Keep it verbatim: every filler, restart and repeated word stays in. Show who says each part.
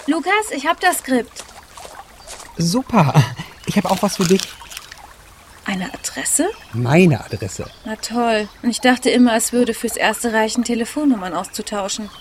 Speaker 1: Lukas, ich hab das Skript.
Speaker 2: Super, ich habe auch was für dich.
Speaker 1: Eine Adresse?
Speaker 2: Meine Adresse.
Speaker 1: Na toll. Und ich dachte immer, es würde fürs Erste reichen, Telefonnummern auszutauschen.